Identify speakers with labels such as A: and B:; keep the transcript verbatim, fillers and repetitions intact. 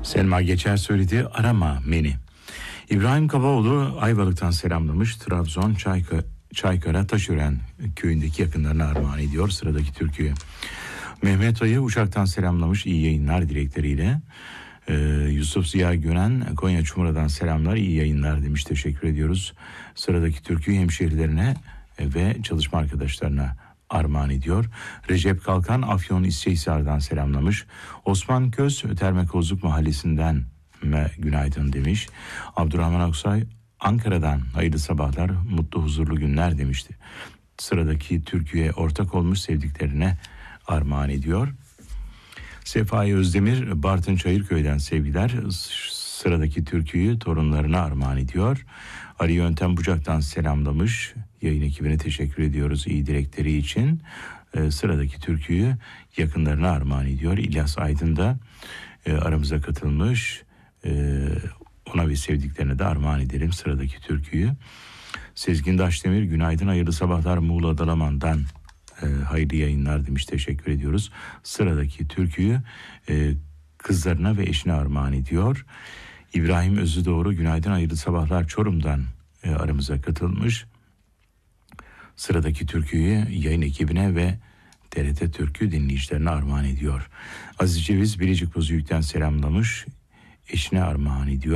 A: Selma Geçer söyledi, arama beni. İbrahim Kabaoğlu Ayvalık'tan selamlamış. Trabzon Çayka, Çaykara Taşören köyündeki yakınlarına armağan ediyor sıradaki türküyü. Mehmet Ayı Uşak'tan selamlamış, iyi yayınlar dilekleriyle. Ee, Yusuf Ziya Gönen Konya Çumra'dan selamlar, iyi yayınlar demiş, teşekkür ediyoruz. Sıradaki türküyü hemşehrilerine ve çalışma arkadaşlarına armağan ediyor. Recep Kalkan Afyon İsçehisar'dan selamlamış. Osman Köz Termekozluk Mahallesi'nden günaydın demiş. Abdurrahman Aksay Ankara'dan hayırlı sabahlar, mutlu huzurlu günler demişti. Sıradaki türküye ortak olmuş sevdiklerine armağan ediyor. Sefai Özdemir Bartın Çayırköy'den sevgiler, sıradaki türküyü torunlarına armağan ediyor. Ali Yöntem Bucak'tan selamlamış, yayın ekibine teşekkür ediyoruz iyi dilekleri için. Ee, sıradaki türküyü yakınlarına armağan ediyor. İlyas Aydın da e, aramıza katılmış, e, ona ve sevdiklerine de armağan edelim sıradaki türküyü. Sezgin Daşdemir günaydın, hayırlı sabahlar, Muğla Dalaman'dan e, hayırlı yayınlar demiş, teşekkür ediyoruz. Sıradaki türküyü e, kızlarına ve eşine armağan ediyor. İbrahim Özüdoğru günaydın, hayırlı sabahlar, Çorum'dan e, aramıza katılmış. Sıradaki türküyü yayın ekibine ve T R T Türkü dinleyicilerine armağan ediyor. Aziz Ceviz Bilecik Bozüyük'ten selamlamış, eşine armağan ediyor.